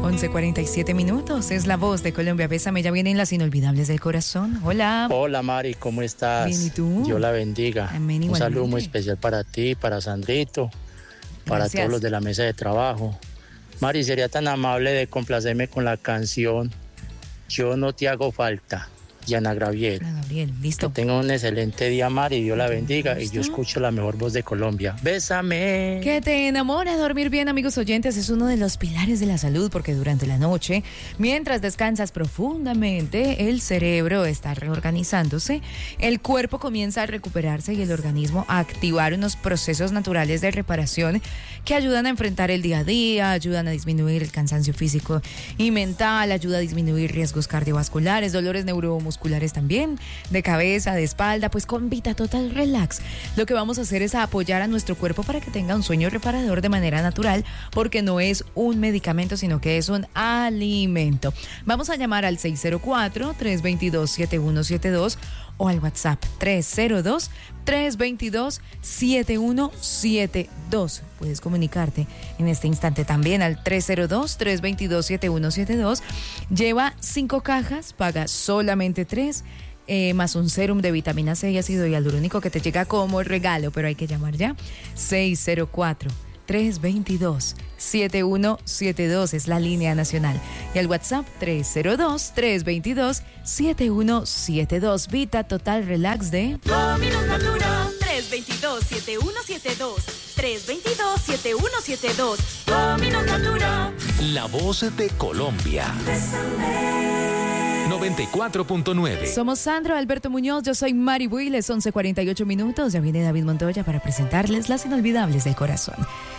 11:47. Es la voz de Colombia. Bésame, ya vienen las inolvidables del corazón. Hola. Hola Mari, ¿cómo estás? Bien, ¿y tú? Dios la bendiga. Amén, un igualmente. saludo muy especial para ti, para Sandrito, para Gracias. todos los de la mesa de trabajo. Mari, sería tan amable de complacerme con la canción Yo no te hago falta, Diana Gravier. Ana Gabriel, listo. Que tenga un excelente día, Mari, Dios la bendiga, y ¿Listo? yo escucho la mejor voz de Colombia. Bésame. Que te enamora. Dormir bien, amigos oyentes, es uno de los pilares de la salud, porque durante la noche, mientras descansas profundamente, el cerebro está reorganizándose, el cuerpo comienza a recuperarse y el organismo a activar unos procesos naturales de reparación que ayudan a enfrentar el día a día, ayudan a disminuir el cansancio físico y mental, ayuda a disminuir riesgos cardiovasculares, dolores neuromusculares también, de cabeza, de espalda. Pues con Vita Total Relax lo que vamos a hacer es apoyar a nuestro cuerpo para que tenga un sueño reparador de manera natural, porque no es un medicamento, sino que es un alimento. Vamos a llamar al 604-322-7172 o al WhatsApp 302-322-7172. Puedes comunicarte en este instante también al 302-322-7172. Lleva 5 cajas, paga solamente 3, más un sérum de vitamina C y ácido hialurónico que te llega como regalo, pero hay que llamar ya. 604-322-7172 es la línea nacional. Y al WhatsApp 302-322-7172. Vita Total Relax de Dominos Natura. 322-7172. 322-7172. Dominos Natura. La voz de Colombia. 94.9. Somos Sandro Alberto Muñoz, yo soy Mari Builes, 11:48. Ya viene David Montoya para presentarles las inolvidables del corazón.